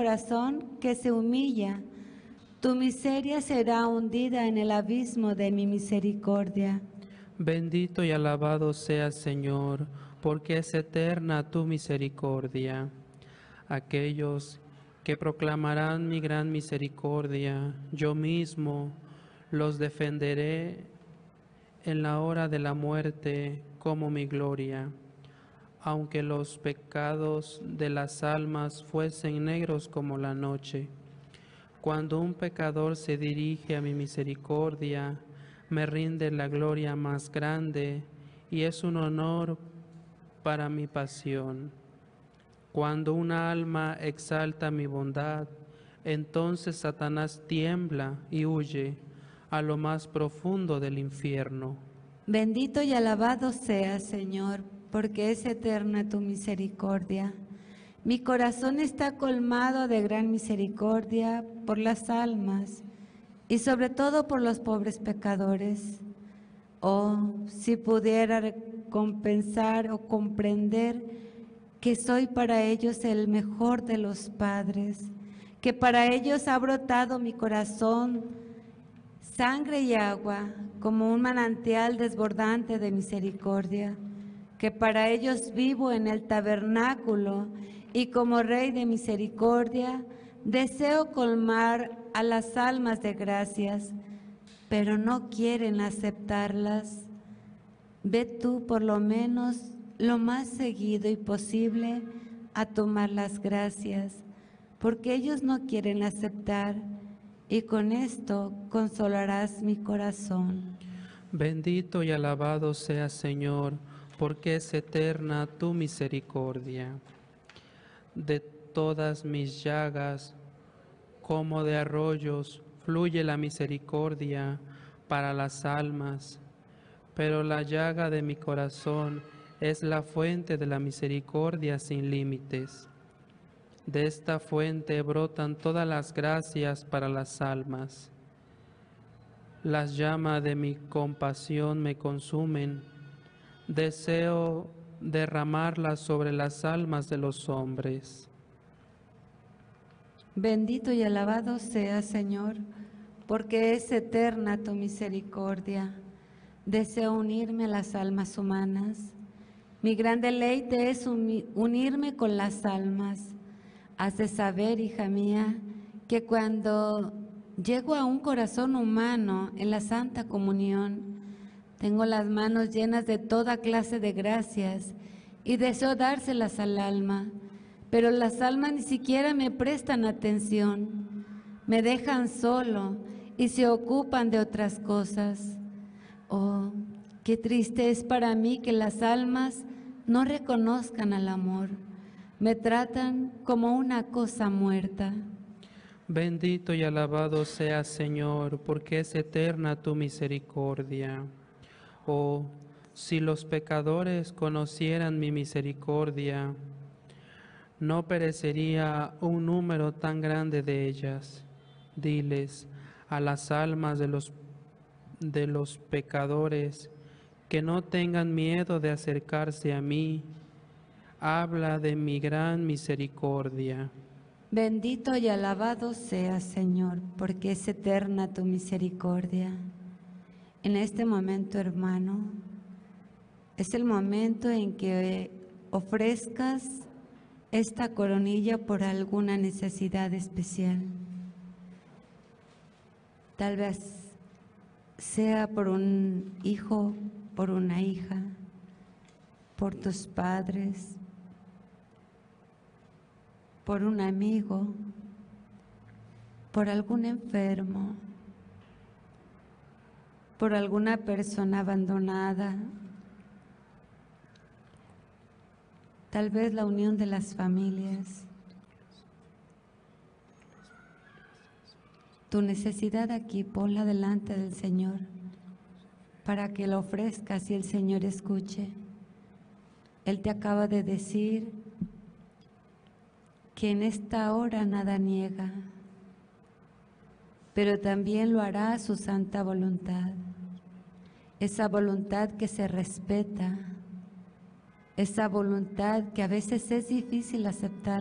corazón que se humilla. Tu miseria será hundida en el abismo de mi misericordia. Bendito y alabado seas, Señor, porque es eterna tu misericordia. Aquellos que proclamarán mi gran misericordia, yo mismo los defenderé en la hora de la muerte como mi gloria. Aunque los pecados de las almas fuesen negros como la noche, cuando un pecador se dirige a mi misericordia, me rinde la gloria más grande y es un honor para mi pasión. Cuando una alma exalta mi bondad, entonces Satanás tiembla y huye a lo más profundo del infierno. Bendito y alabado seas, Señor, porque es eterna tu misericordia. Mi corazón está colmado de gran misericordia por las almas y sobre todo por los pobres pecadores. Oh, si pudiera recompensar o comprender que soy para ellos el mejor de los padres, que para ellos ha brotado mi corazón sangre y agua como un manantial desbordante de misericordia, que para ellos vivo en el tabernáculo y como Rey de misericordia deseo colmar a las almas de gracias, pero no quieren aceptarlas. Ve tú por lo menos lo más seguido y posible a tomar las gracias, porque ellos no quieren aceptar, y con esto consolarás mi corazón. Bendito y alabado seas, Señor, porque es eterna tu misericordia. De todas mis llagas, como de arroyos, fluye la misericordia para las almas, pero la llaga de mi corazón es la fuente de la misericordia sin límites. De esta fuente brotan todas las gracias para las almas. Las llamas de mi compasión me consumen. Deseo derramarlas sobre las almas de los hombres. Bendito y alabado seas, Señor, porque es eterna tu misericordia. Deseo unirme a las almas humanas. Mi gran deleite es unirme con las almas. Has de saber, hija mía, que cuando llego a un corazón humano en la Santa Comunión, tengo las manos llenas de toda clase de gracias y deseo dárselas al alma, pero las almas ni siquiera me prestan atención, me dejan solo y se ocupan de otras cosas. Oh, qué triste es para mí que las almas no reconozcan al amor, me tratan como una cosa muerta. Bendito y alabado seas, Señor, porque es eterna tu misericordia. Oh, si los pecadores conocieran mi misericordia, no perecería un número tan grande de ellas. Diles a las almas de los pecadores que no tengan miedo de acercarse a mí. Habla de mi gran misericordia. Bendito y alabado seas, Señor, porque es eterna tu misericordia. En este momento, hermano, es el momento en que ofrezcas esta coronilla por alguna necesidad especial. Tal vez sea por un hijo, por una hija, por tus padres, por un amigo, por algún enfermo, por alguna persona abandonada, tal vez la unión de las familias. Tu necesidad aquí, ponla delante del Señor para que la ofrezcas y el Señor escuche. Él te acaba de decir que en esta hora nada niega, pero también lo hará a su santa voluntad. Esa voluntad que se respeta, esa voluntad que a veces es difícil aceptar.